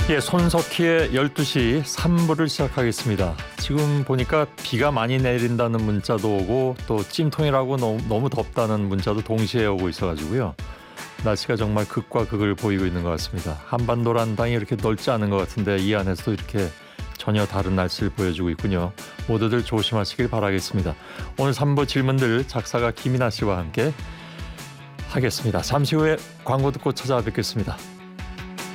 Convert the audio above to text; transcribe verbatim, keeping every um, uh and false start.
예, 손석희의 열두 시 삼 부를 시작하겠습니다. 지금 보니까 비가 많이 내린다는 문자도 오고 또 찜통이라고 너무, 너무 덥다는 문자도 동시에 오고 있어가지고요. 날씨가 정말 극과 극을 보이고 있는 것 같습니다. 한반도란 땅이 이렇게 넓지 않은 것 같은데 이 안에서도 이렇게 전혀 다른 날씨를 보여주고 있군요. 모두들 조심하시길 바라겠습니다. 오늘 삼 부 질문들 작사가 김이나 씨와 함께 하겠습니다. 잠시 후에 광고 듣고 찾아뵙겠습니다.